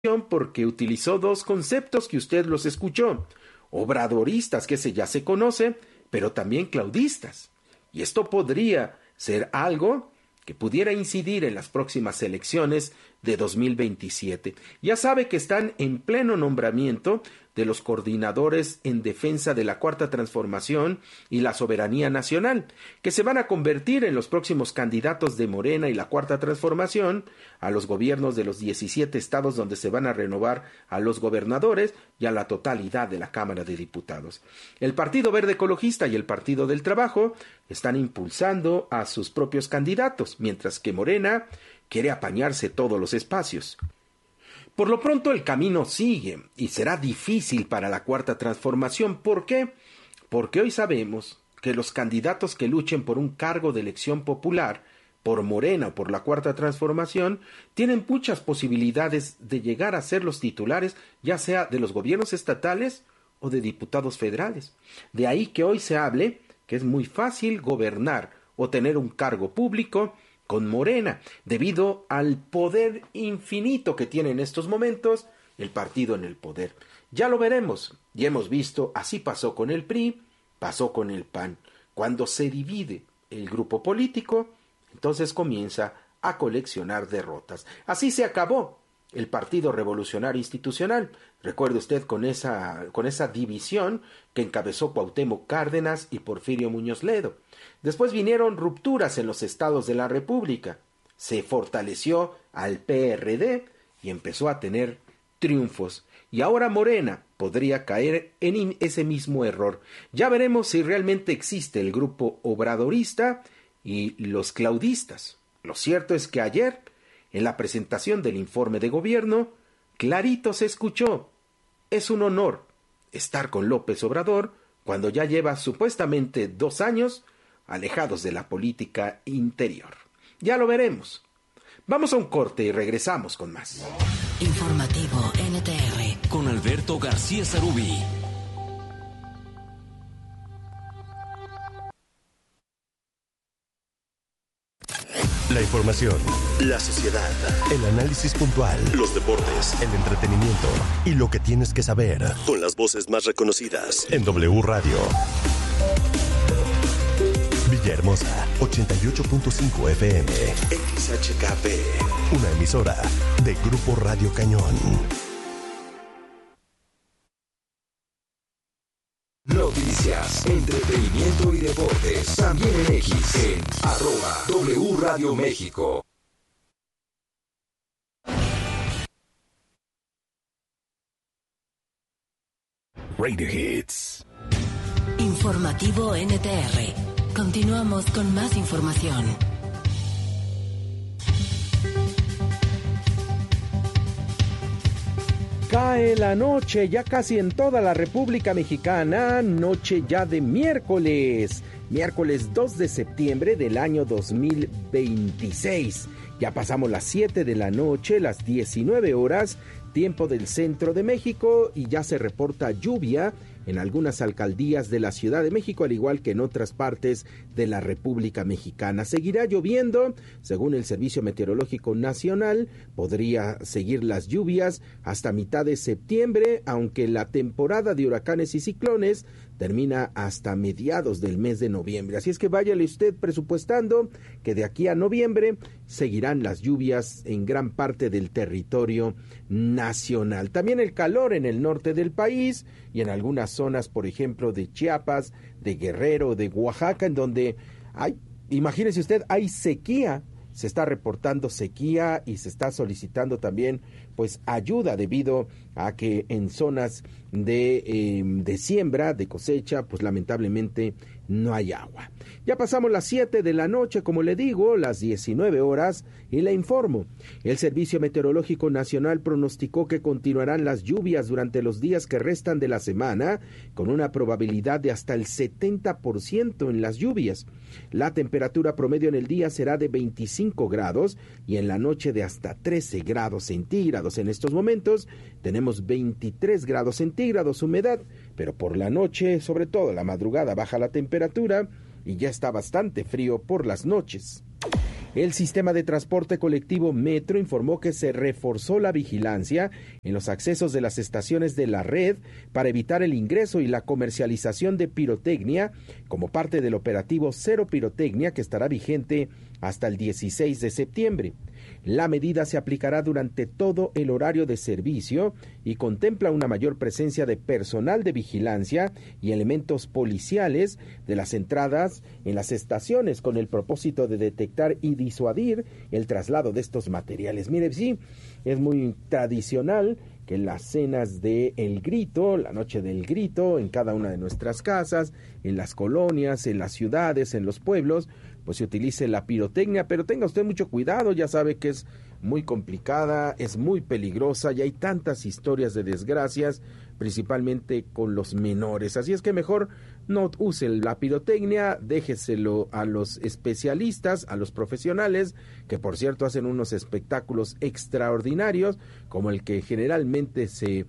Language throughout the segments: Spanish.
porque utilizó dos conceptos que usted los escuchó, obradoristas, que ese ya se conoce, pero también claudistas. Y esto podría ser algo que pudiera incidir en las próximas elecciones de 2027. Ya sabe que están en pleno nombramiento de los coordinadores en defensa de la Cuarta Transformación y la soberanía nacional, que se van a convertir en los próximos candidatos de Morena y la Cuarta Transformación a los gobiernos de los 17 estados, donde se van a renovar a los gobernadores y a la totalidad de la Cámara de Diputados. El Partido Verde Ecologista y el Partido del Trabajo están impulsando a sus propios candidatos, mientras que Morena quiere apañarse todos los espacios. Por lo pronto el camino sigue y será difícil para la Cuarta Transformación. ¿Por qué? Porque hoy sabemos que los candidatos que luchen por un cargo de elección popular, por Morena o por la Cuarta Transformación, tienen muchas posibilidades de llegar a ser los titulares, ya sea de los gobiernos estatales o de diputados federales. De ahí que hoy se hable que es muy fácil gobernar o tener un cargo público con Morena, debido al poder infinito que tiene en estos momentos el partido en el poder. Ya lo veremos, ya hemos visto, así pasó con el PRI, pasó con el PAN. Cuando se divide el grupo político, entonces comienza a coleccionar derrotas. Así se acabó el Partido Revolucionario Institucional. Recuerde usted con esa división que encabezó Cuauhtémoc Cárdenas y Porfirio Muñoz Ledo. Después vinieron rupturas en los estados de la República. Se fortaleció al PRD y empezó a tener triunfos. Y ahora Morena podría caer en ese mismo error. Ya veremos si realmente existe el grupo obradorista y los claudistas. Lo cierto es que ayer, en la presentación del informe de gobierno, clarito se escuchó: es un honor estar con López Obrador cuando ya lleva supuestamente 2 años alejados de la política interior. Ya lo veremos. Vamos a un corte y regresamos con más. Informativo NTR con Alberto García Sarubí. La información, la sociedad, el análisis puntual, los deportes, el entretenimiento y lo que tienes que saber, con las voces más reconocidas en W Radio. Villahermosa, 88.5 FM, XHKP, una emisora de Grupo Radio Cañón. Noticias, entretenimiento y deportes, también en X, en @W Radio México. Radio Hits. Informativo NTR. Continuamos con más información. Cae la noche ya casi en toda la República Mexicana, noche ya de miércoles 2 de septiembre del año 2026. Ya pasamos las 7 de la noche, las 19 horas, tiempo del centro de México, y ya se reporta lluvia en algunas alcaldías de la Ciudad de México, al igual que en otras partes de la República Mexicana. Seguirá lloviendo, según el Servicio Meteorológico Nacional, podría seguir las lluvias hasta mitad de septiembre, aunque la temporada de huracanes y ciclones termina hasta mediados del mes de noviembre. Así es que váyale usted presupuestando que de aquí a noviembre seguirán las lluvias en gran parte del territorio nacional. También el calor en el norte del país y en algunas zonas, por ejemplo, de Chiapas, de Guerrero, de Oaxaca, en donde imagínese usted, hay sequía. Se está reportando sequía y se está solicitando también pues ayuda, debido a que en zonas de siembra, de cosecha, pues lamentablemente no hay agua. Ya pasamos las 7 de la noche, como le digo, las 19 horas, y le informo. El Servicio Meteorológico Nacional pronosticó que continuarán las lluvias durante los días que restan de la semana, con una probabilidad de hasta el 70% en las lluvias. La temperatura promedio en el día será de 25 grados y en la noche de hasta 13 grados centígrados. En estos momentos tenemos 23 grados centígrados, humedad, pero por la noche, sobre todo en la madrugada, baja la temperatura y ya está bastante frío por las noches. El sistema de transporte colectivo Metro informó que se reforzó la vigilancia en los accesos de las estaciones de la red para evitar el ingreso y la comercialización de pirotecnia como parte del operativo Cero Pirotecnia que estará vigente hasta el 16 de septiembre. La medida se aplicará durante todo el horario de servicio y contempla una mayor presencia de personal de vigilancia y elementos policiales de las entradas en las estaciones con el propósito de detectar y disuadir el traslado de estos materiales. Mire, sí, es muy tradicional que en las cenas de El Grito, la noche del Grito, en cada una de nuestras casas, en las colonias, en las ciudades, en los pueblos, pues se utilice la pirotecnia, pero tenga usted mucho cuidado, ya sabe que es muy complicada, es muy peligrosa y hay tantas historias de desgracias, principalmente con los menores, así es que mejor no use la pirotecnia, déjeselo a los especialistas, a los profesionales, que por cierto hacen unos espectáculos extraordinarios, como el que generalmente se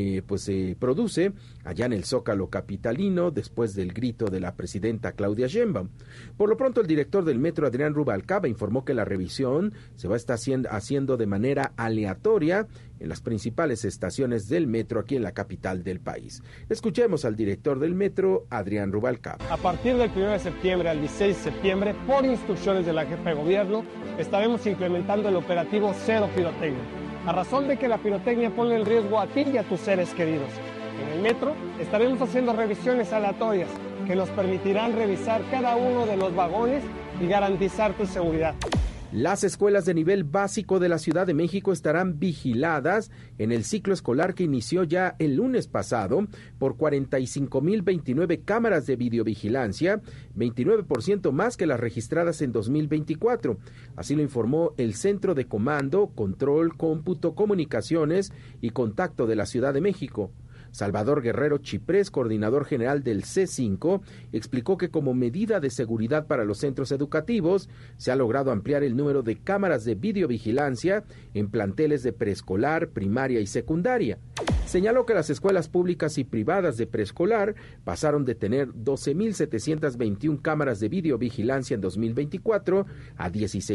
produce allá en el Zócalo capitalino después del grito de la presidenta Claudia Sheinbaum. Por lo pronto, el director del Metro, Adrián Rubalcaba, informó que la revisión se va a estar haciendo de manera aleatoria en las principales estaciones del metro aquí en la capital del país. Escuchemos al director del Metro, Adrián Rubalcaba. A partir del 1 de septiembre al 16 de septiembre, por instrucciones de la jefa de gobierno, estaremos implementando el operativo Cero Pirotecnia, a razón de que la pirotecnia pone en riesgo a ti y a tus seres queridos. En el metro estaremos haciendo revisiones aleatorias que nos permitirán revisar cada uno de los vagones y garantizar tu seguridad. Las escuelas de nivel básico de la Ciudad de México estarán vigiladas en el ciclo escolar que inició ya el lunes pasado por 45,029 cámaras de videovigilancia, 29% más que las registradas en 2024. Así lo informó el Centro de Comando, Control, Cómputo, Comunicaciones y Contacto de la Ciudad de México. Salvador Guerrero Chiprés, coordinador general del C5, explicó que como medida de seguridad para los centros educativos, se ha logrado ampliar el número de cámaras de videovigilancia en planteles de preescolar, primaria y secundaria. Señaló que las escuelas públicas y privadas de preescolar pasaron de tener 12,721 cámaras de videovigilancia en 2024 a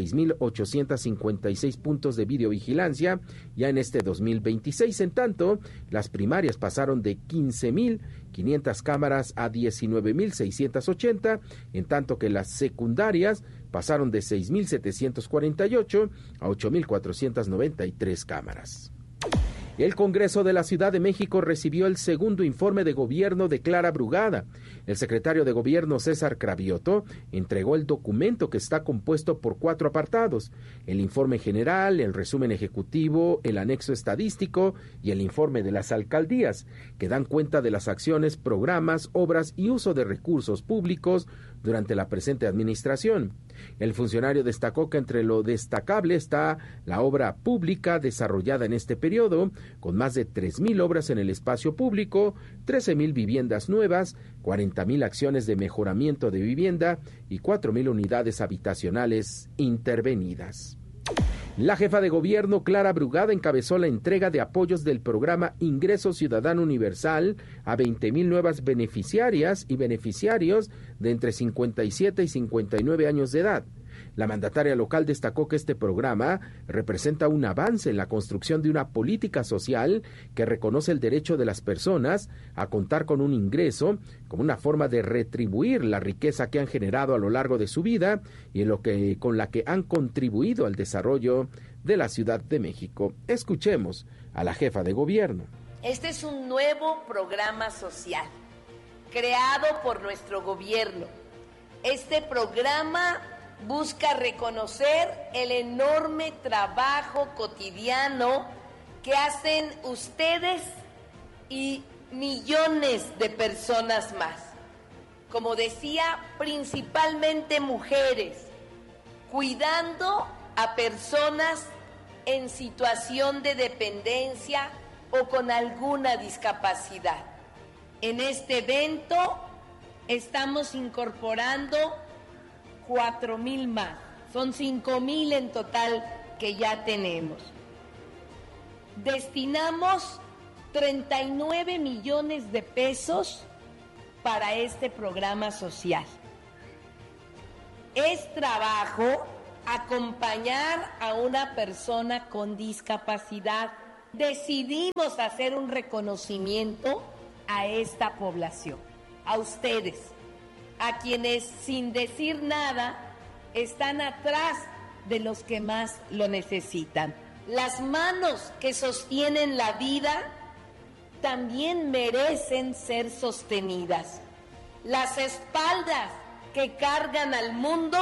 16,856 puntos de videovigilancia ya en este 2026. En tanto, las primarias pasaron de 15,500 cámaras a 19,680, en tanto que las secundarias pasaron de 6,748 a 8,493 cámaras. El Congreso de la Ciudad de México recibió el segundo informe de gobierno de Clara Brugada. El secretario de Gobierno, César Cravioto, entregó el documento que está compuesto por 4 apartados: el informe general, el resumen ejecutivo, el anexo estadístico y el informe de las alcaldías, que dan cuenta de las acciones, programas, obras y uso de recursos públicos durante la presente administración. El funcionario destacó que entre lo destacable está la obra pública desarrollada en este periodo, con más de 3,000 obras en el espacio público, 13,000 viviendas nuevas, 40,000 acciones de mejoramiento de vivienda y 4,000 unidades habitacionales intervenidas. La jefa de gobierno, Clara Brugada, encabezó la entrega de apoyos del programa Ingreso Ciudadano Universal a 20,000 nuevas beneficiarias y beneficiarios de entre 57 y 59 años de edad. La mandataria local destacó que este programa representa un avance en la construcción de una política social que reconoce el derecho de las personas a contar con un ingreso como una forma de retribuir la riqueza que han generado a lo largo de su vida y con la que han contribuido al desarrollo de la Ciudad de México. Escuchemos a la jefa de gobierno. Este es un nuevo programa social creado por nuestro gobierno. Este programa busca reconocer el enorme trabajo cotidiano que hacen ustedes y millones de personas más. Como decía, principalmente mujeres, cuidando a personas en situación de dependencia o con alguna discapacidad. En este evento estamos incorporando 4,000 más, son 5,000 en total que ya tenemos. Destinamos 39 millones de pesos para este programa social. Es trabajo acompañar a una persona con discapacidad. Decidimos hacer un reconocimiento a esta población, a ustedes, a quienes sin decir nada están atrás de los que más lo necesitan. Las manos que sostienen la vida también merecen ser sostenidas. Las espaldas que cargan al mundo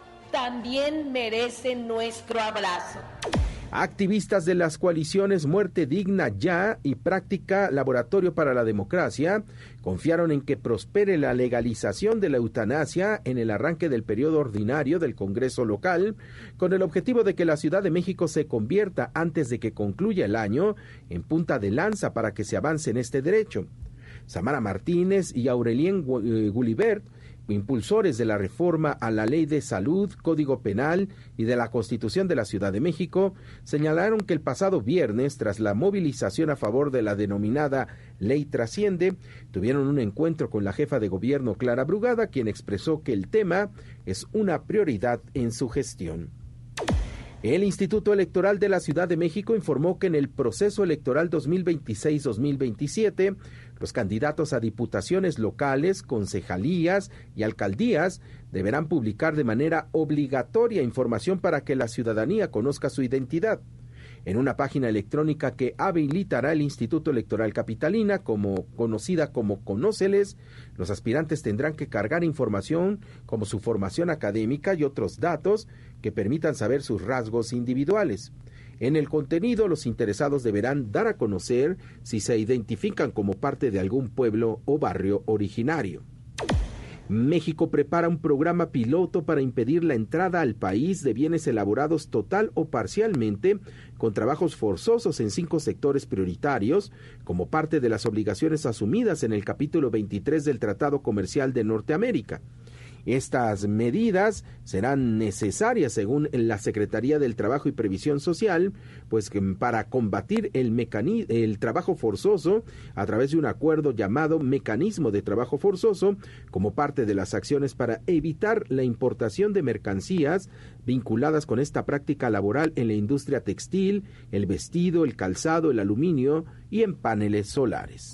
también merecen nuestro abrazo. Activistas de las coaliciones Muerte Digna Ya y Práctica Laboratorio para la Democracia confiaron en que prospere la legalización de la eutanasia en el arranque del periodo ordinario del Congreso local, con el objetivo de que la Ciudad de México se convierta, antes de que concluya el año, en punta de lanza para que se avance en este derecho. Samara Martínez y Aurelien Gulibert, impulsores de la reforma a la Ley de Salud, Código Penal y de la Constitución de la Ciudad de México, señalaron que el pasado viernes, tras la movilización a favor de la denominada Ley Trasciende, tuvieron un encuentro con la jefa de gobierno Clara Brugada, quien expresó que el tema es una prioridad en su gestión. El Instituto Electoral de la Ciudad de México informó que en el proceso electoral 2026-2027, los candidatos a diputaciones locales, concejalías y alcaldías deberán publicar de manera obligatoria información para que la ciudadanía conozca su identidad. En una página electrónica que habilitará el Instituto Electoral Capitalina, conocida como Conóceles, los aspirantes tendrán que cargar información como su formación académica y otros datos que permitan saber sus rasgos individuales. En el contenido, los interesados deberán dar a conocer si se identifican como parte de algún pueblo o barrio originario. México prepara un programa piloto para impedir la entrada al país de bienes elaborados total o parcialmente con trabajos forzosos en 5 sectores prioritarios, como parte de las obligaciones asumidas en el capítulo 23 del Tratado Comercial de Norteamérica. Estas medidas serán necesarias, según la Secretaría del Trabajo y Previsión Social, pues para combatir el trabajo forzoso a través de un acuerdo llamado Mecanismo de Trabajo Forzoso, como parte de las acciones para evitar la importación de mercancías vinculadas con esta práctica laboral en la industria textil, el vestido, el calzado, el aluminio y en paneles solares.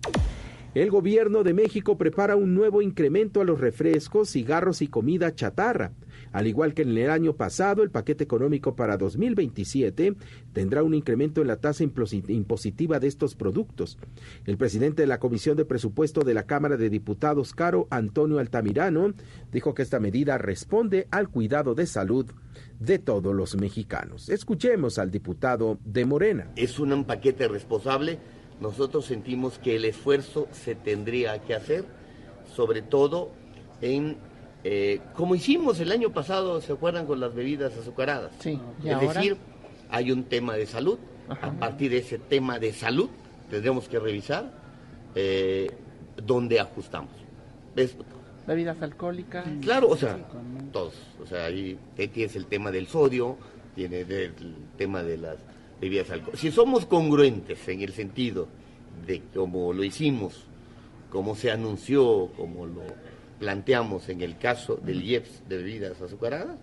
El gobierno de México prepara un nuevo incremento a los refrescos, cigarros y comida chatarra. Al igual que en el año pasado, el paquete económico para 2027 tendrá un incremento en la tasa impositiva de estos productos. El presidente de la Comisión de Presupuesto de la Cámara de Diputados, Caro Antonio Altamirano, dijo que esta medida responde al cuidado de salud de todos los mexicanos. Escuchemos al diputado de Morena. Es un paquete responsable. Nosotros sentimos que el esfuerzo se tendría que hacer, sobre todo en, como hicimos el año pasado, ¿se acuerdan? Con las bebidas azucaradas. Sí, es decir, hay un tema de salud. Ajá. A partir de ese tema de salud, tendremos que revisar dónde ajustamos. Bebidas alcohólicas. Claro, o sea, todos. O sea, ahí tienes el tema del sodio, tienes el tema de las bebidas alcohólicas. Si somos congruentes en el sentido de cómo lo hicimos, cómo se anunció, cómo lo planteamos en el caso del IEPS de bebidas azucaradas,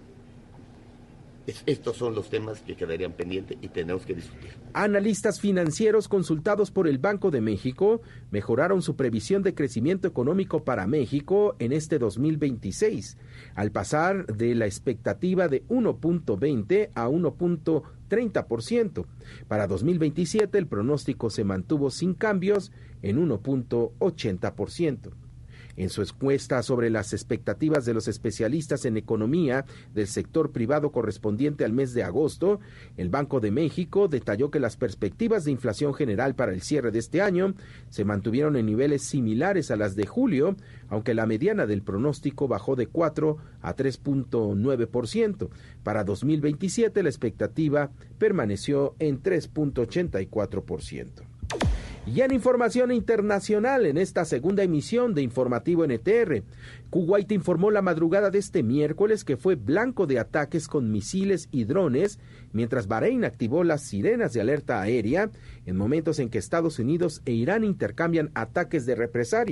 estos son los temas que quedarían pendientes y tenemos que discutir. Analistas financieros consultados por el Banco de México mejoraron su previsión de crecimiento económico para México en este 2026, al pasar de la expectativa de 1.20 a 1.30%. Para 2027 el pronóstico se mantuvo sin cambios en 1.80%. En su encuesta sobre las expectativas de los especialistas en economía del sector privado correspondiente al mes de agosto, el Banco de México detalló que las perspectivas de inflación general para el cierre de este año se mantuvieron en niveles similares a las de julio, aunque la mediana del pronóstico bajó de 4 a 3.9%. Para 2027 la expectativa permaneció en 3.84%. Y en información internacional, en esta segunda emisión de Informativo NTR, Kuwait informó la madrugada de este miércoles que fue blanco de ataques con misiles y drones, mientras Bahrein activó las sirenas de alerta aérea en momentos en que Estados Unidos e Irán intercambian ataques de represalia.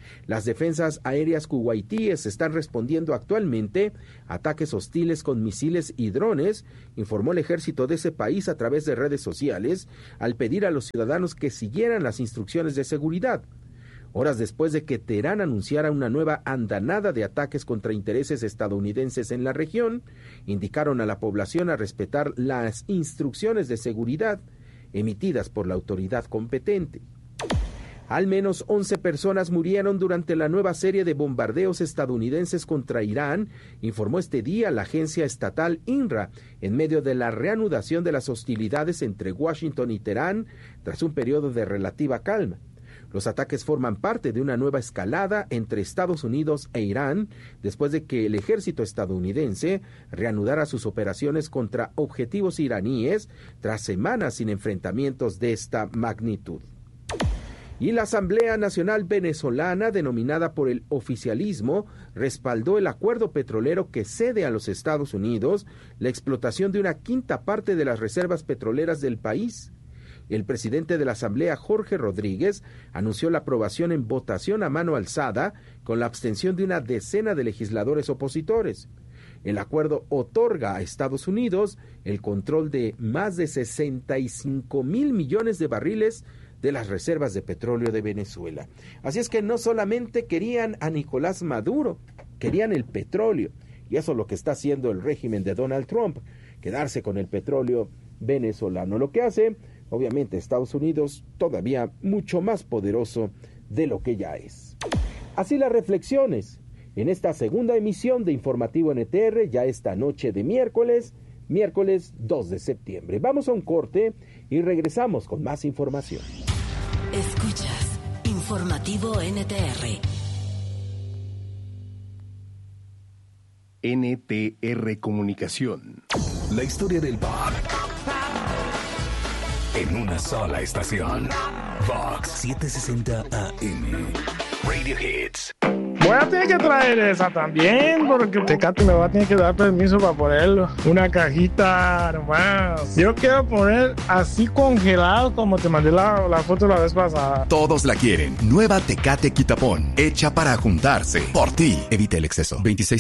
Las defensas aéreas kuwaitíes están respondiendo actualmente a ataques hostiles con misiles y drones, informó el ejército de ese país a través de redes sociales, al pedir a los ciudadanos que siguieran las instrucciones de seguridad. Horas después de que Teherán anunciara una nueva andanada de ataques contra intereses estadounidenses en la región, indicaron a la población a respetar las instrucciones de seguridad emitidas por la autoridad competente. Al menos 11 personas murieron durante la nueva serie de bombardeos estadounidenses contra Irán, informó este día la agencia estatal INRA, en medio de la reanudación de las hostilidades entre Washington y Teherán tras un periodo de relativa calma. Los ataques forman parte de una nueva escalada entre Estados Unidos e Irán, después de que el ejército estadounidense reanudara sus operaciones contra objetivos iraníes tras semanas sin enfrentamientos de esta magnitud. Y la Asamblea Nacional Venezolana, denominada por el oficialismo, respaldó el acuerdo petrolero que cede a los Estados Unidos la explotación de una quinta parte de las reservas petroleras del país. El presidente de la Asamblea, Jorge Rodríguez, anunció la aprobación en votación a mano alzada con la abstención de una decena de legisladores opositores. El acuerdo otorga a Estados Unidos el control de más de 65,000 millones de barriles de las reservas de petróleo de Venezuela. Así es que no solamente querían a Nicolás Maduro, querían el petróleo. Y eso es lo que está haciendo el régimen de Donald Trump, quedarse con el petróleo venezolano. Lo que hace, obviamente, Estados Unidos todavía mucho más poderoso de lo que ya es. Así las reflexiones en esta segunda emisión de Informativo NTR, ya esta noche de miércoles 2 de septiembre. Vamos a un corte y regresamos con más información. Escuchas Informativo NTR. NTR Comunicación. La historia del pop en una sola estación. Vox 760 AM. Radio Hits. Voy a tener que traer esa también, porque Tecate me va a tener que dar permiso para ponerlo. Una cajita nomás. Yo quiero poner así congelado como te mandé la foto la vez pasada. Todos la quieren. Nueva Tecate Quitapón, hecha para juntarse. Por ti. Evita el exceso.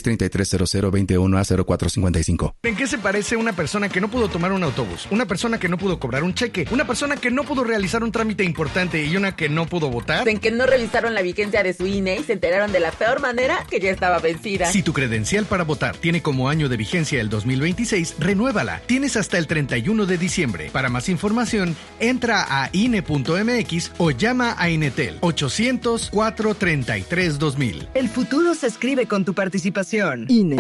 26330021A0455. ¿En qué se parece una persona que no pudo tomar un autobús? Una persona que no pudo cobrar un cheque. Una persona que no pudo realizar un trámite importante y una que no pudo votar. En que no revisaron la vigencia de su INE y se enteraron de la peor manera que ya estaba vencida. Si tu credencial para votar tiene como año de vigencia el 2026, renuévala. Tienes hasta el 31 de diciembre. Para más información, entra a INE.mx o llama a Inetel 800-433-2000. El futuro se escribe con tu participación. INE.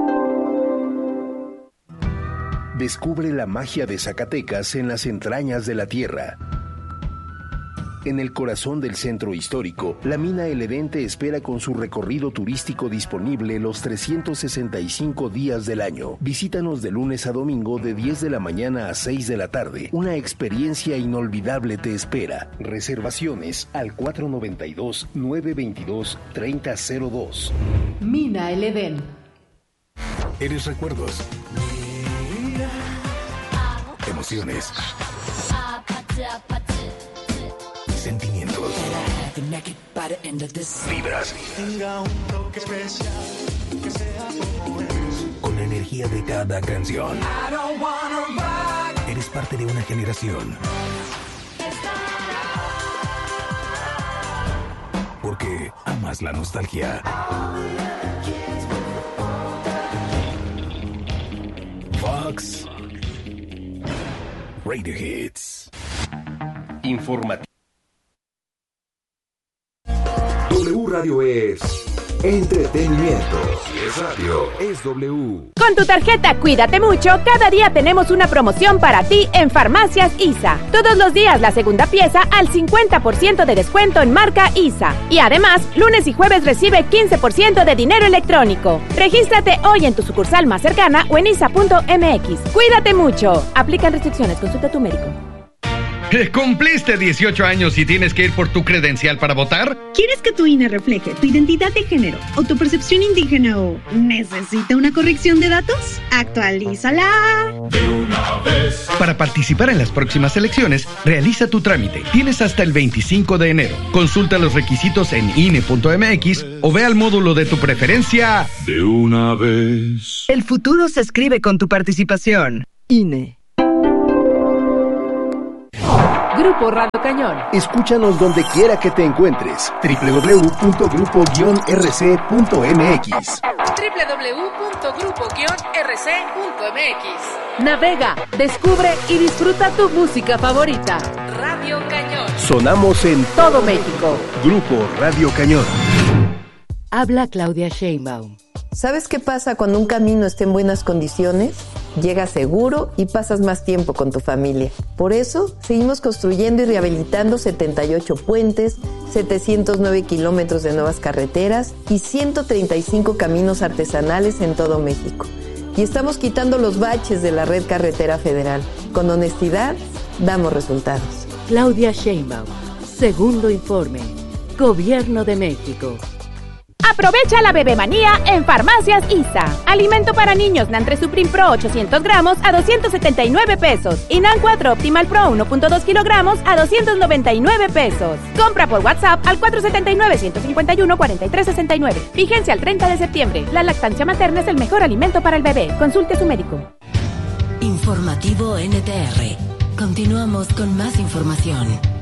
Descubre la magia de Zacatecas en las entrañas de la tierra. En el corazón del centro histórico, la mina El Edén te espera con su recorrido turístico disponible los 365 días del año. Visítanos de lunes a domingo de 10 de la mañana a 6 de la tarde. Una experiencia inolvidable te espera. Reservaciones al 492-922-3002. Mina El Edén. Eres recuerdos. Emociones. Sentimientos. Vibras. Con la energía de cada canción. Eres parte de una generación. Porque amas la nostalgia. Vox Radio Hits. Informativo. W Radio es entretenimiento. Si es radio, es W. Con tu tarjeta Cuídate Mucho, cada día tenemos una promoción para ti en Farmacias ISA. Todos los días la segunda pieza al 50% de descuento en marca ISA. Y además, lunes y jueves recibe 15% de dinero electrónico. Regístrate hoy en tu sucursal más cercana o en isa.mx. Cuídate mucho. Aplican restricciones. Consulta a tu médico. ¿Cumpliste 18 años y tienes que ir por tu credencial para votar? ¿Quieres que tu INE refleje tu identidad de género o tu percepción indígena o necesita una corrección de datos? ¡Actualízala! De una vez. Para participar en las próximas elecciones, realiza tu trámite. Tienes hasta el 25 de enero. Consulta los requisitos en INE.mx o ve al módulo de tu preferencia. De una vez. El futuro se escribe con tu participación. INE. Grupo Radio Cañón. Escúchanos donde quiera que te encuentres. www.grupo-rc.mx. www.grupo-rc.mx. Navega, descubre y disfruta tu música favorita. Radio Cañón. Sonamos en todo México. Grupo Radio Cañón. Habla Claudia Sheinbaum. ¿Sabes qué pasa cuando un camino está en buenas condiciones? Llegas seguro y pasas más tiempo con tu familia. Por eso, seguimos construyendo y rehabilitando 78 puentes, 709 kilómetros de nuevas carreteras y 135 caminos artesanales en todo México. Y estamos quitando los baches de la red carretera federal. Con honestidad, damos resultados. Claudia Sheinbaum. Segundo informe. Gobierno de México. Aprovecha la bebemanía en Farmacias ISA. Alimento para niños Nantre Supreme Pro 800 gramos a 279 pesos. Y NAN 4 Optimal Pro 1.2 kilogramos a 299 pesos. Compra por WhatsApp al 479-151-4369. Vigencia al 30 de septiembre. La lactancia materna es el mejor alimento para el bebé. Consulte a su médico. Informativo NTR. Continuamos con más información.